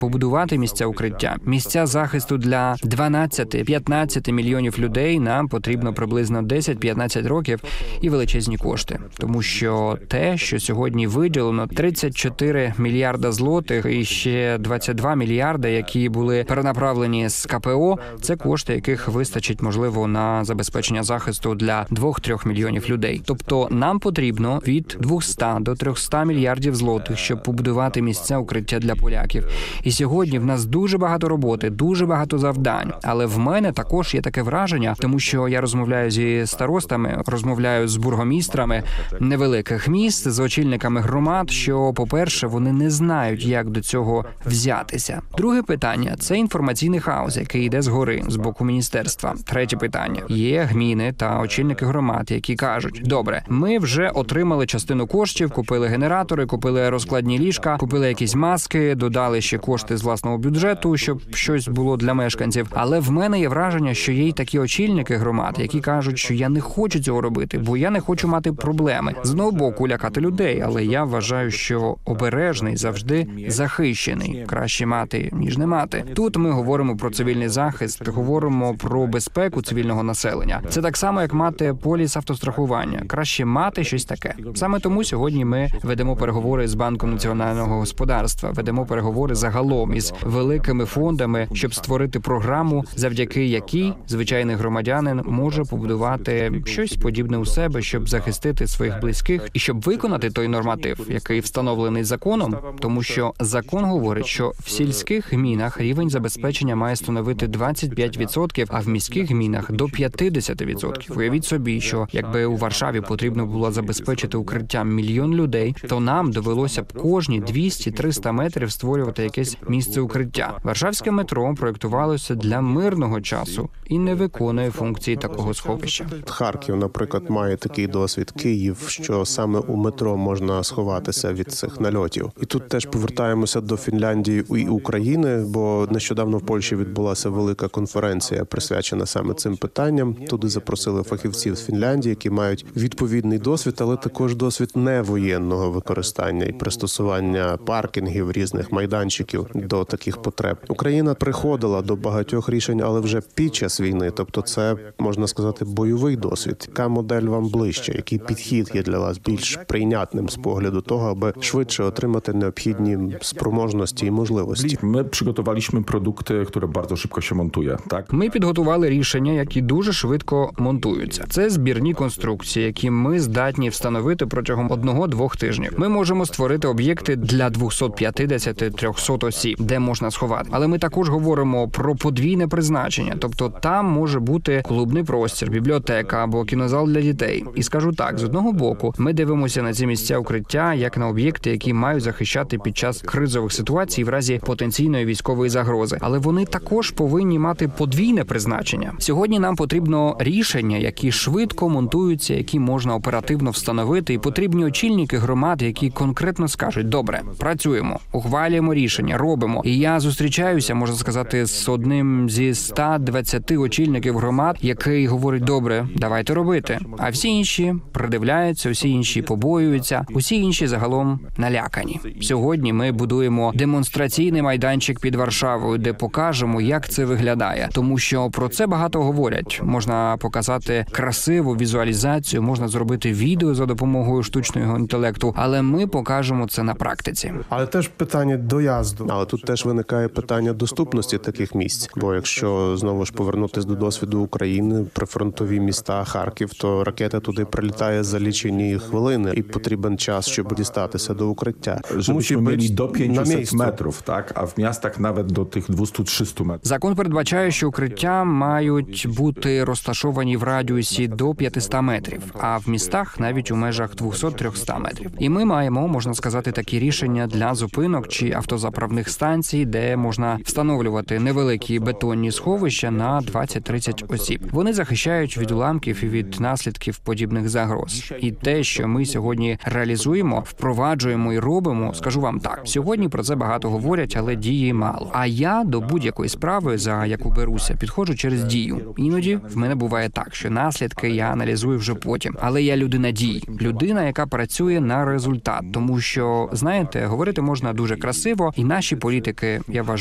побудувати місця укриття, місця захисту для 12-15 мільйонів людей, нам потрібно приблизно 10-15 років і величезні кошти. Тому що те, що сьогодні виділено 34 мільярда злотих і ще 22 мільярди, які були перенаправлені з КПО, це кошти, яких вистачить, можливо, на забезпечення захисту для 2-3 мільйонів людей. Тобто нам потрібно від 200 до 300 мільярдів злотих, щоб побудувати місця укриття для поляків. І сьогодні в нас дуже багато роботи, дуже багато завдань. Але в мене також є таке враження, тому що я розмовляю зі старостами, розмовляю з бургомістрами невеликих міст, з очільниками громад, що, по-перше, вони не знають, як до цього взятися. Друге питання – це інформаційний хаос, який йде згори, з боку міністерства. Третє питання – є гміни та очільники громад, які кажуть, добре, ми вже отримали частину коштів, купили генератори, купили розкладні ліжка, купили якісь маски, додали ще кошти з власного бюджету, щоб щось було для мешканців. Але в мене є враження, що є й такі очільники громад, які кажуть, що я не хочу цього робити, бо я не хочу мати проблеми. З одного боку лякати людей, але я вважаю, що обережний завжди захищений. Краще мати, ніж не мати. Тут ми говоримо про цивільний захист, говоримо про безпеку цивільного населення. Це так само, як мати поліс автострахування. Краще мати щось таке. Саме тому сьогодні ми ведемо переговори з Банком національного господарства, ведемо переговори загалом із великими фондами, щоб створити програму, завдяки якій звичайний громадянин може побудувати щось подібне у себе, щоб захистити своїх близьких і щоб виконати той норматив, який встановлений законом, тому що закон говорить, що в сільських гмінах рівень забезпечення має становити 25%, а в міських гмінах до 50%. Уявіть собі, що якби у Варшаві потрібно було забезпечити укриттям 1 мільйон людей, то нам довелося б кожні 200-300 метрів створювати якесь місце укриття. Варшавське метро проєктувалося для мирного часу і не виконує функції такого сховища. Харків, наприклад, має такий досвід. Київ, що саме у метро можна сховатися від цих нальотів. І тут теж повертаємося до Фінляндії і України, бо нещодавно в Польщі відбулася велика конференція, присвячена саме цим питанням. Туди запросили фахівців з Фінляндії, які мають відповідний досвід, але також досвід невоєнного використання і пристосування паркінгів, різних майданчиків до таких потреб. Україна приходила до багатьох рішень, але вже під час війни. Тобто це, можна сказати, бойовий досвід. Яка модель вам ближче? Який підхід є для вас більш прийнятним з погляду того, аби швидше отримати необхідні спроможності і можливості? Ми przygotowaliśmy produkty, które bardzo szybko się montuje, tak? Ми підготували рішення, які дуже швидко монтуються. Це збірні конструкції, які ми здатні встановити протягом 1-2 тижнів. Ми можемо створити об'єкти для 250-300 осіб, де можна сховати. Але ми також говоримо про подвійне призначення. Тобто там може бути клубний простір, бібліотека або кінозал для дітей. І скажу так, з одного боку, ми дивимося на ці місця укриття як на об'єкти, які мають захищати під час кризових ситуацій в разі потенційної військової загрози. Але вони також повинні мати подвійне призначення. Сьогодні нам потрібно рішення, які швидко монтуються, які можна оперативно встановити, і потрібні очільники громад, які конкретно скажуть: добре, працюємо, ухвалюємо рішення, робимо. І я зустрічаюся, можна сказати, з одним зі 120 очільників громад, який говорить: добре, давайте робити. А всі інші придивляються, всі інші побоюються, усі інші загалом налякані. Сьогодні ми будуємо демонстраційний майданчик під Варшавою, де покажемо, як це виглядає. Тому що про це багато говорять. Можна показати красиву візуалізацію, можна зробити відео за допомогою штучного інтелекту, але ми покажемо це на практиці. Але теж питання доїзду. Але тут теж виникає питання доступності таких місць. Бо якщо знову ж повернутися до досвіду України, прифронтові міста, Харків, то ракета туди прилітає за лічені хвилини, і потрібен час, щоб дістатися до укриття. Żebyśmy mieli do на 500 місці. metrów, tak? A w miastach nawet do tych 200-300 metrów. Закон передбачає, що укриття мають бути розташовані в радіусі до 500 метрів, а в містах навіть у межах 200-300 метрів. І ми маємо, можна сказати, такі рішення для зупинок чи автозаправних станцій, де можна встановлювати невеликі бетонні сховища на 20-30 осіб. Вони захищають від уламків і від наслідків подібних загроз. І те, що ми сьогодні реалізуємо, впроваджуємо і робимо, скажу вам так. Сьогодні про це багато говорять, але дії мало. А я до будь-якої справи, за яку беруся, підходжу через дію. Іноді в мене буває так, що наслідки я аналізую вже потім. Але я людина дій. Людина, яка працює на результат. Тому що, знаєте, говорити можна дуже красиво, і наші Наші політики, я вважаю,